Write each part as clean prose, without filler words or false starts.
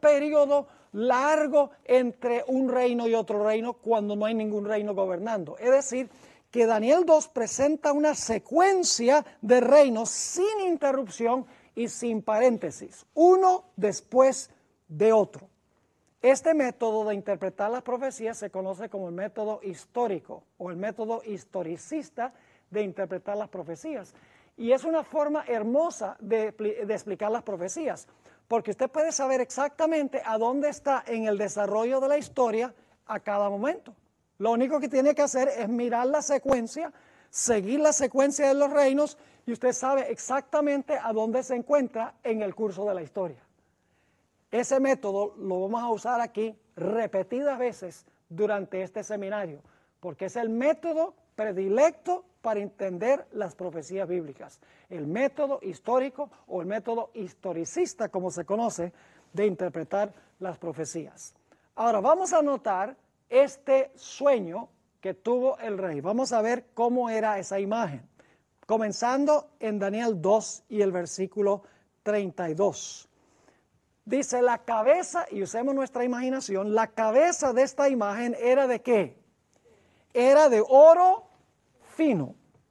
periodo largo entre un reino y otro reino cuando no hay ningún reino gobernando. Es decir, que Daniel 2 presenta una secuencia de reinos sin interrupción y sin paréntesis, uno después de otro. Este método de interpretar las profecías se conoce como el método histórico o el método historicista de interpretar las profecías. Y es una forma hermosa de explicar las profecías, porque usted puede saber exactamente a dónde está en el desarrollo de la historia a cada momento. Lo único que tiene que hacer es mirar la secuencia, seguir la secuencia de los reinos, y usted sabe exactamente a dónde se encuentra en el curso de la historia. Ese método lo vamos a usar aquí repetidas veces durante este seminario, porque es el método predilecto para entender las profecías bíblicas. El método histórico o el método historicista, como se conoce, de interpretar las profecías. Ahora vamos a notar este sueño que tuvo el rey. Vamos a ver cómo era esa imagen. Comenzando en Daniel 2 y el versículo 32. Dice la cabeza, y usemos nuestra imaginación, la cabeza de esta imagen era ¿de qué? Era de oro fino.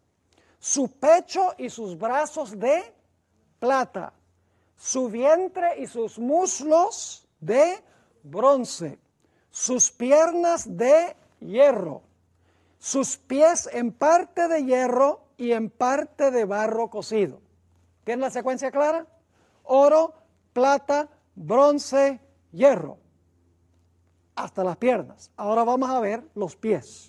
Su pecho y sus brazos de plata. Su vientre y sus muslos de bronce. Sus piernas de hierro. Sus pies en parte de hierro y en parte de barro cocido. ¿Tiene la secuencia clara? Oro, plata, bronce, hierro. Hasta las piernas. Ahora vamos a ver los pies.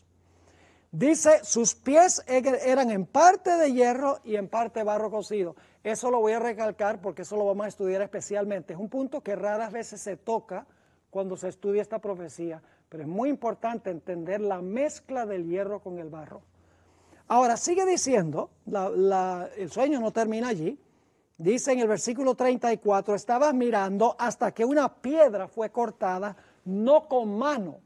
Dice, sus pies eran en parte de hierro y en parte de barro cocido. Eso lo voy a recalcar porque eso lo vamos a estudiar especialmente. Es un punto que raras veces se toca cuando se estudia esta profecía, pero es muy importante entender la mezcla del hierro con el barro. Ahora, sigue diciendo, el sueño no termina allí. Dice en el versículo 34, estabas mirando hasta que una piedra fue cortada, no con mano.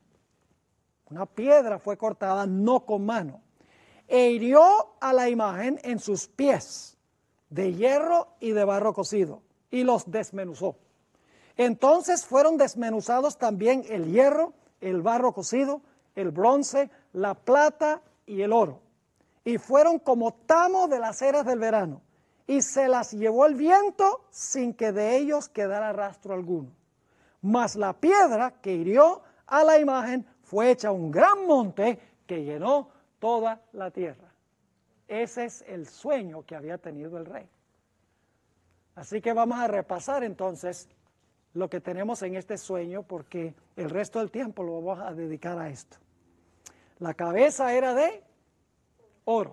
Una piedra fue cortada, no con mano. E hirió a la imagen en sus pies, de hierro y de barro cocido, y los desmenuzó. Entonces fueron desmenuzados también el hierro, el barro cocido, el bronce, la plata y el oro. Y fueron como tamo de las eras del verano, y se las llevó el viento sin que de ellos quedara rastro alguno. Mas la piedra que hirió a la imagen fue hecha un gran monte que llenó toda la tierra. Ese es el sueño que había tenido el rey. Así que vamos a repasar entonces lo que tenemos en este sueño, porque el resto del tiempo lo vamos a dedicar a esto. La cabeza era de oro,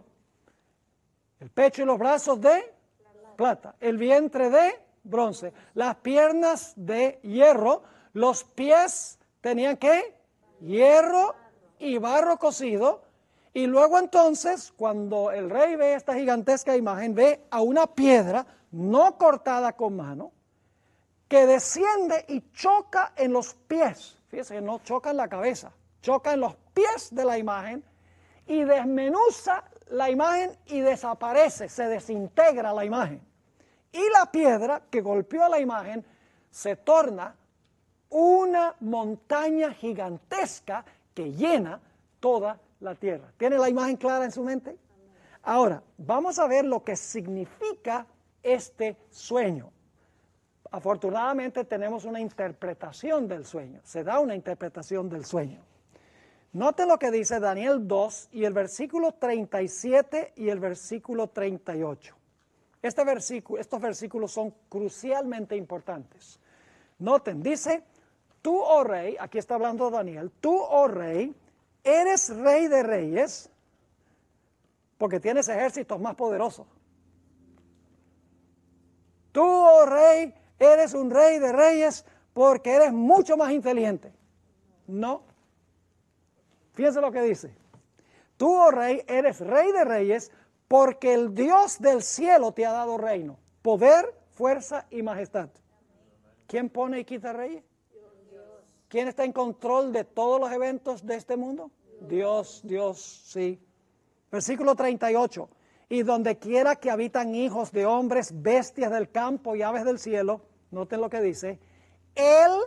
el pecho y los brazos de plata, el vientre de bronce, las piernas de hierro, los pies tenían ¿qué? Hierro y barro cocido. Y luego entonces, cuando el rey ve esta gigantesca imagen, ve a una piedra no cortada con mano, que desciende y choca en los pies. Fíjense, no choca en la cabeza, choca en los pies de la imagen y desmenuza la imagen y desaparece, se desintegra la imagen. Y la piedra que golpeó a la imagen se torna una montaña gigantesca que llena toda la tierra. ¿Tiene la imagen clara en su mente? Ahora, vamos a ver lo que significa este sueño. Afortunadamente tenemos una interpretación del sueño, se da una interpretación del sueño. Noten lo que dice Daniel 2 y el versículo 37 y el versículo 38. Estos versículos son crucialmente importantes. Noten, dice, tú, oh rey, aquí está hablando Daniel, tú, oh rey, eres rey de reyes, porque tienes ejércitos más poderosos. Tú, oh rey, eres un rey de reyes porque eres mucho más inteligente. No. Fíjense lo que dice. Tú, oh rey, eres rey de reyes porque el Dios del cielo te ha dado reino, poder, fuerza y majestad. ¿Quién pone y quita reyes? ¿Quién está en control de todos los eventos de este mundo? Dios, sí. Versículo 38. Y donde quiera que habitan hijos de hombres, bestias del campo y aves del cielo, noten lo que dice, Él